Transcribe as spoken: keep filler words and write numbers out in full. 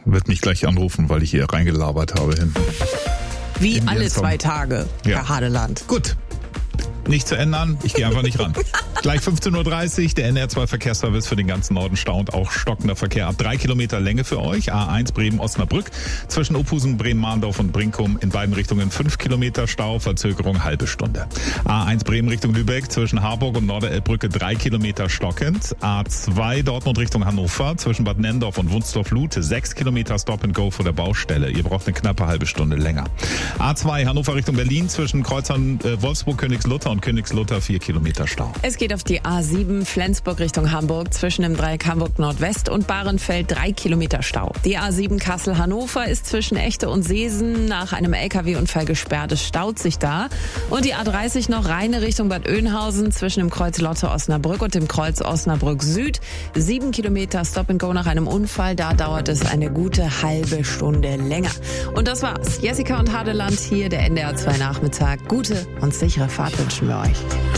Wird mich gleich anrufen, weil ich hier reingelabert habe hinten. Wie In alle ihren Song. zwei Tage, Ja. Herr Hadeland. Gut. Nicht zu ändern, ich gehe einfach nicht ran. Gleich fünfzehn Uhr dreißig, der N R zwei Verkehrsservice für den ganzen Norden Stau und auch stockender Verkehr ab drei Kilometer Länge für euch. A eins Bremen-Osnabrück zwischen Opusen, Bremen-Mahndorf und Brinkum in beiden Richtungen fünf Kilometer Stau, Verzögerung halbe Stunde. A eins Bremen Richtung Lübeck zwischen Harburg und Norderelbbrücke drei Kilometer stockend. A zwei Dortmund Richtung Hannover zwischen Bad Nendorf und Wunstorf-Lute sechs Kilometer Stop and Go vor der Baustelle. Ihr braucht eine knappe halbe Stunde länger. A zwei Hannover Richtung Berlin zwischen Kreuzern äh, Wolfsburg-Königslutter und Königslutter vier Kilometer Stau. Es geht auf die A sieben Flensburg Richtung Hamburg zwischen dem Dreieck Hamburg Nordwest und Bahrenfeld drei Kilometer Stau. Die A sieben Kassel-Hannover ist zwischen Echte und Seesen nach einem L K W-Unfall gesperrt. Es staut sich da. Und die A dreißig noch Rheine Richtung Bad Oeynhausen zwischen dem Kreuz Lotte-Osnabrück und dem Kreuz Osnabrück Süd. Sieben Kilometer Stop and Go nach einem Unfall. Da dauert es eine gute halbe Stunde länger. Und das war's. Jessica und Hadeland hier, der N D R zwei Nachmittag. Gute und sichere Fahrt wünschen wir euch.